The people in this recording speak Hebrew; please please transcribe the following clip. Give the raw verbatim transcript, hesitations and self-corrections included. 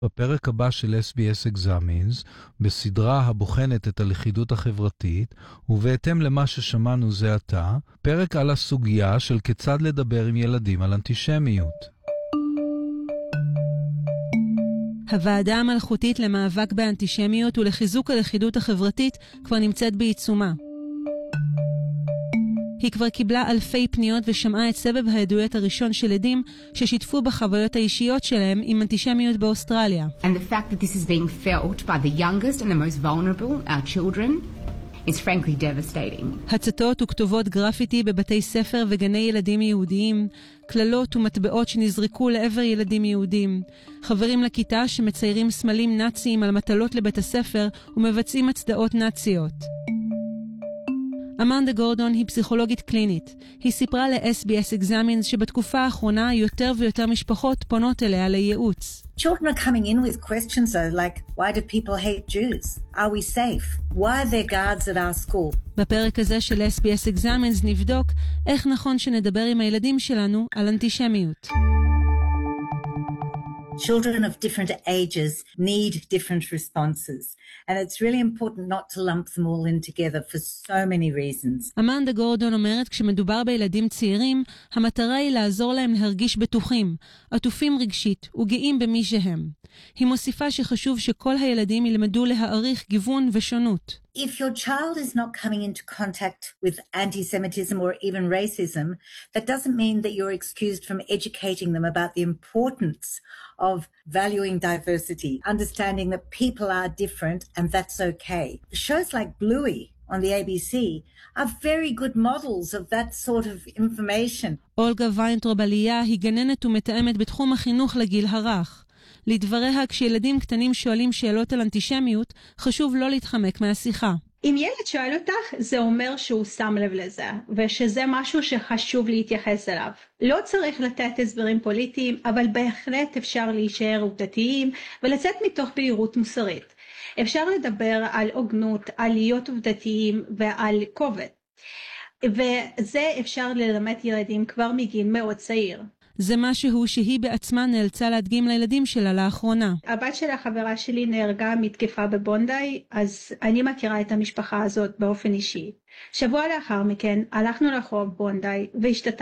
בפרק הבא של אס בי אס Examines, בסדרה הבוחנת את הלכידות החברתית, ובהתאם למה ששמענו זה עתה, פרק על הסוגיה של כיצד לדבר עם ילדים על אנטישמיות. הוועדה המלכותית למאבק באנטישמיות ולחיזוק הלכידות החברתית כבר נמצאת בעיצומה. היא כבר קיבלה אלפי פניות ושמעה את סבב העדויות הראשון של עדים ששיתפו בחוויות האישיות שלהם עם אנטישמיות באוסטרליה. And the fact that this is being felt by the youngest and the most vulnerable, our children, is frankly devastating. הצתות וכתובות גרפיטי בבתי ספר וגני ילדים יהודיים, כללות ומטבעות שנזרקו לעבר ילדים יהודים, חברים לכיתה שמציירים סמלים נאציים על מטלות לבית הספר ומבצעים הצדעות נאציות. אמנדה גורדון היא פסיכולוגית קלינית. היא סיפרה ל-אס בי אס Examines שבתקופה האחרונה יותר ויותר משפחות פונות אליה לייעוץ. Children are coming in with questions though, like, why do people hate Jews? Are we safe? Why are there guards at our school? בפרק הזה של אס בי אס Examines נבדוק איך נכון שנדבר עם הילדים שלנו על אנטישמיות. Children of different ages need different responses, and it's really important not to lump them all in together for so many reasons. אמנדה גורדון אומרת, כשמדובר בילדים צעירים, המטרה היא לעזור להם להרגיש בטוחים, עטופים רגשית וגאים במי שהם. היא מוסיפה שחשוב שכל הילדים ילמדו להעריך גיוון ושונות. If your child is not coming into contact with anti-Semitism or even racism, that doesn't mean that you're excused from educating them about the importance of valuing diversity, understanding that people are different and that's okay. Shows like Bluey on the A B C are very good models of that sort of information. אולגה ויינטרוב עלייה היא גננת ומתאמת בתחום החינוך לגיל הרך. לדבריה, כשילדים קטנים שואלים שאלות על אנטישמיות, חשוב לא להתחמק מהשיחה. אם ילד שואל אותך, זה אומר שהוא שם לב לזה, ושזה משהו שחשוב להתייחס אליו. לא צריך לתת הסברים פוליטיים, אבל בהחלט אפשר להישאר עובדתיים ולצאת מתוך בהירות מוסרית. אפשר לדבר על עוגנות, על להיות עובדתיים ועל כובד. וזה אפשר ללמד ילדים כבר מגיל מאוד צעיר. זה משהו שהיא בעצמה נאלצה להדגים לילדים שלה לאחרונה. הבת של החברה שלי נהרגה מתקפה בבונדי, אז אני מכירה את המשפחה הזאת באופן אישי. שבוע לאחר מכן הלכנו לרחוב בונדי והשתתפנו.